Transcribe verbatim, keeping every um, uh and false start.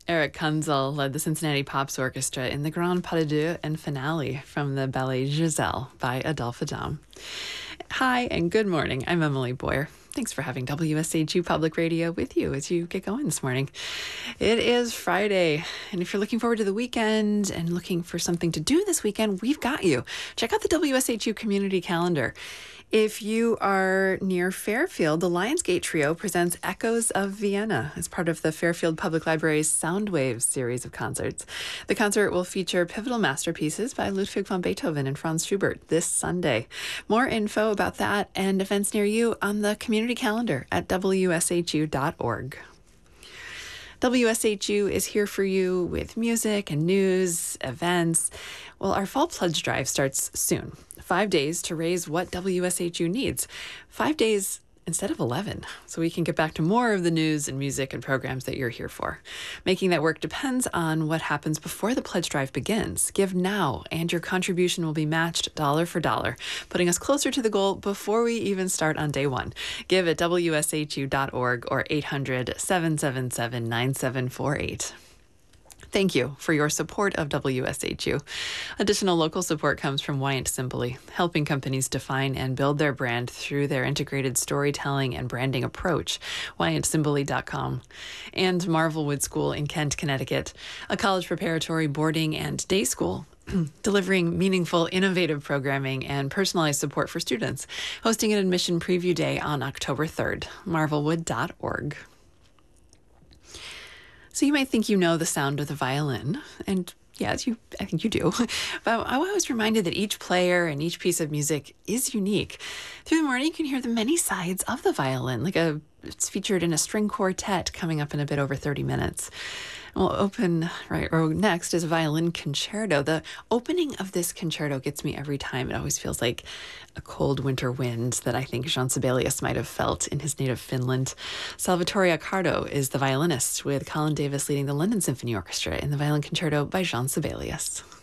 Eric Kunzel led the Cincinnati Pops Orchestra in the Grand Pas de Deux and finale from the ballet Giselle by Adolphe Adam. Hi, and good morning. I'm Emily Boyer. Thanks for having W S H U Public Radio with you as you get going this morning. It is Friday, and if you're looking forward to the weekend and looking for something to do this weekend, we've got you. Check out the W S H U community calendar. If you are near Fairfield, the Lionsgate Trio presents Echoes of Vienna as part of the Fairfield Public Library's Soundwaves series of concerts. The concert will feature pivotal masterpieces by Ludwig van Beethoven and Franz Schubert this Sunday. More info about that and events near you on the community calendar at W S H U dot org. W S H U is here for you with music and news, events. Well, our Fall Pledge Drive starts soon. Five days to raise what W S H U needs. Five days instead of eleven, so we can get back to more of the news and music and programs that you're here for. Making that work depends on what happens before the pledge drive begins. Give now, and your contribution will be matched dollar for dollar, putting us closer to the goal before we even start on day one. Give at W S H U dot org or eight hundred, seven seven seven, nine seven four eight. Thank you for your support of W S H U. Additional local support comes from Wyant Simply, helping companies define and build their brand through their integrated storytelling and branding approach, wyant simply dot com. And Marvelwood School in Kent, Connecticut, a college preparatory boarding and day school delivering meaningful, innovative programming and personalized support for students, hosting an admission preview day on October third, marvelwood dot org. So you might think you know the sound of the violin, and yes, you, I think you do. But I was reminded that each player and each piece of music is unique. Through the morning, you can hear the many sides of the violin, like a it's featured in a string quartet coming up in a bit over thirty minutes. We'll open, right, or next is a violin concerto. The opening of this concerto gets me every time. It always feels like a cold winter wind that I think Jean Sibelius might have felt in his native Finland. Salvatore Accardo is the violinist, with Colin Davis leading the London Symphony Orchestra in the violin concerto by Jean Sibelius.